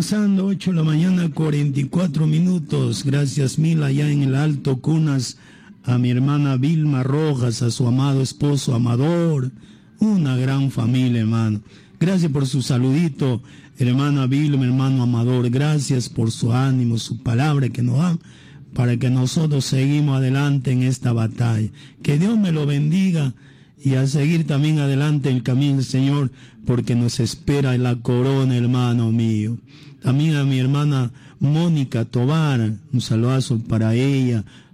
pasando 8 de la mañana, 44 minutos. Gracias mil allá en el Alto Cunas, a mi hermana Vilma Rojas, a su amado esposo Amador, una gran familia, hermano. Gracias por su saludito, hermana Vilma, hermano Amador. Gracias por su ánimo, su palabra que nos dan, para que nosotros seguimos adelante en esta batalla. Que Dios me lo bendiga y a seguir también adelante el camino del Señor, porque nos espera la corona, hermano mío. También a mi hermana Mónica Tobar, un saludazo para ella,